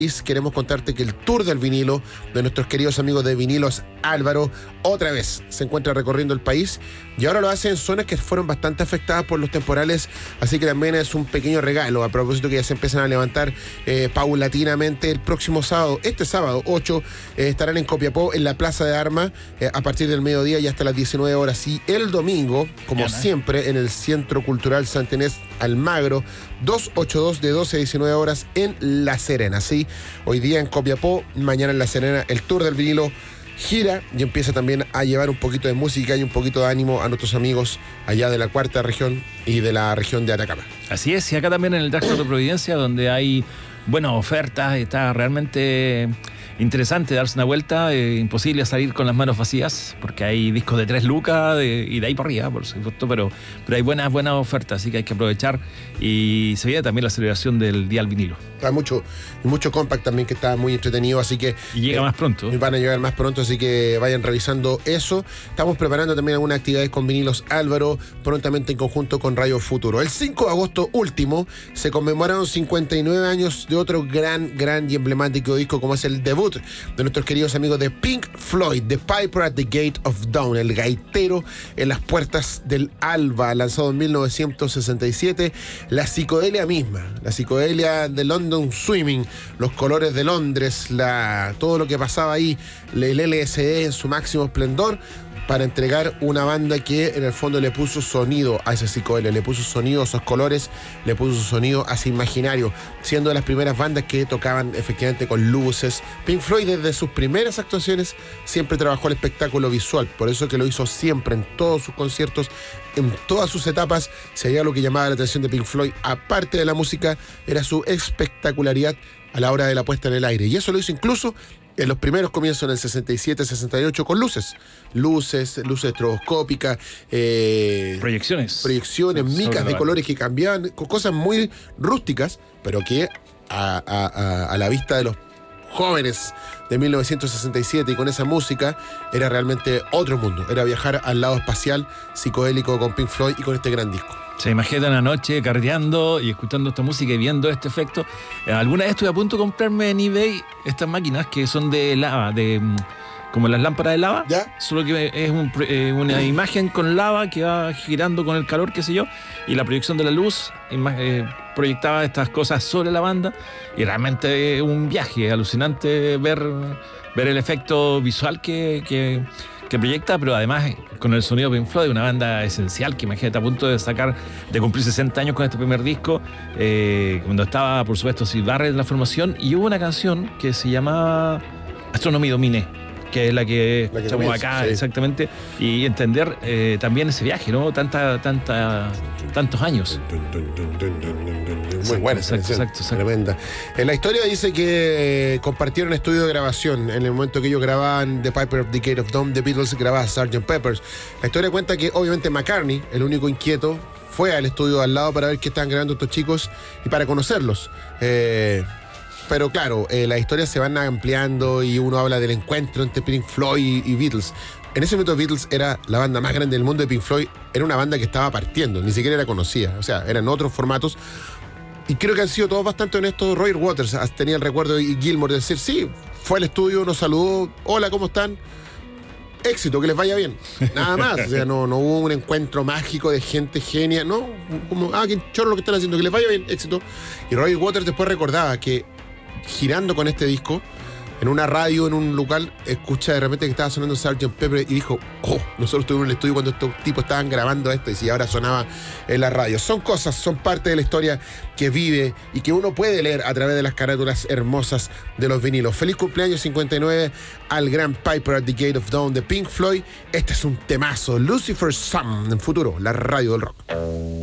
Queremos contarte que el tour del vinilo de nuestros queridos amigos de Vinilos Álvaro otra vez se encuentra recorriendo el país y ahora lo hace en zonas que fueron bastante afectadas por los temporales, así que también es un pequeño regalo a propósito que ya se empiezan a levantar paulatinamente el próximo sábado. Este sábado 8 estarán en Copiapó en la Plaza de Armas a partir del mediodía y hasta las 19 horas, y el domingo, como siempre, en el Centro Cultural Santa Inés Almagro 282 de 12 a 19 horas en La Serena. ¿Sí? Hoy día en Copiapó, mañana en La Serena, el tour del vinilo gira y empieza también a llevar un poquito de música y un poquito de ánimo a nuestros amigos allá de la cuarta región y de la región de Atacama. Así es, y acá también en el Dragstore de Providencia, donde hay buenas ofertas, está realmente interesante darse una vuelta, imposible salir con las manos vacías, porque hay discos de 3 lucas y de ahí para arriba, por supuesto, pero hay buenas ofertas, así que hay que aprovechar, y se viene también la celebración del Día del Vinilo. Hay mucho compact también que está muy entretenido, así que... Y llega más pronto. Van a llegar más pronto, así que vayan revisando eso. Estamos preparando también algunas actividades con Vinilos Álvaro, prontamente en conjunto con Radio Futuro. El 5 de agosto último se conmemoraron 59 años de otro gran y emblemático disco, como es el debut de nuestros queridos amigos de Pink Floyd, The Piper at the Gate of Dawn, el gaitero en las puertas del alba, lanzado en 1967. La psicodelia misma, la psicodelia de London Swimming, los colores de Londres, todo lo que pasaba ahí, el LSD en su máximo esplendor, para entregar una banda que en el fondo le puso sonido a ese psicodelia, le puso sonido a esos colores, le puso sonido a ese imaginario, siendo de las primeras bandas que tocaban efectivamente con luces. Pink Floyd desde sus primeras actuaciones siempre trabajó el espectáculo visual, por eso que lo hizo siempre en todos sus conciertos, en todas sus etapas. Si había algo que llamaba la atención de Pink Floyd, aparte de la música, era su espectacularidad a la hora de la puesta en el aire, y eso lo hizo incluso en los primeros comienzos, en el 67-68, con luces estroboscópicas, proyecciones, micas de colores que cambiaban, con cosas muy rústicas, pero que a la vista de los jóvenes de 1967 y con esa música era realmente otro mundo, era viajar al lado espacial psicodélico con Pink Floyd y con este gran disco. Se imaginan una noche carreteando y escuchando esta música y viendo este efecto. Alguna vez estuve a punto de comprarme en eBay estas máquinas que son de lava, como las lámparas de lava, ¿ya? Solo que es una imagen con lava que va girando con el calor, qué sé yo, y la proyección de la luz proyectaba estas cosas sobre la banda, y realmente es un viaje alucinante ver el efecto visual que proyecta, pero además con el sonido de Pink Floyd, una banda esencial que, imagínate, a punto de cumplir 60 años con este primer disco, cuando estaba, por supuesto, Syd Barrett en la formación, y hubo una canción que se llamaba Astronomy Domine, que es la que estamos acá, sí. Exactamente, y entender también ese viaje, ¿no? Tantos años. Muy buena, exacto. Tremenda. En la historia dice que compartieron estudio de grabación en el momento que ellos grababan The Piper at the Gate of Dawn. The Beatles grababa Sgt. Pepper's. La historia cuenta que obviamente McCartney, el único inquieto, fue al estudio de al lado para ver qué estaban grabando estos chicos y para conocerlos. Pero claro, las historias se van ampliando y uno habla del encuentro entre Pink Floyd y Beatles. En ese momento Beatles era la banda más grande del mundo, y Pink Floyd era una banda que estaba partiendo, ni siquiera era conocida, o sea, eran otros formatos. Y creo que han sido todos bastante honestos. Roger Waters tenía el recuerdo de Gilmour de decir, sí, fue al estudio, nos saludó, hola, ¿cómo están? Éxito, que les vaya bien. Nada más. O sea, no hubo un encuentro mágico de gente genia, ¿no? Como, qué chorro lo que están haciendo, que les vaya bien, éxito. Y Roger Waters después recordaba que girando con este disco, en una radio, en un local, escucha de repente que estaba sonando Sgt. Pepper y dijo, nosotros estuvimos en el estudio cuando estos tipos estaban grabando esto, y si ahora sonaba en la radio. Son parte de la historia que vive y que uno puede leer a través de las carátulas hermosas de los vinilos. Feliz cumpleaños 59 al gran Piper at the Gate of Dawn de Pink Floyd. Este es un temazo, Lucifer's Son, en Futuro, la radio del rock.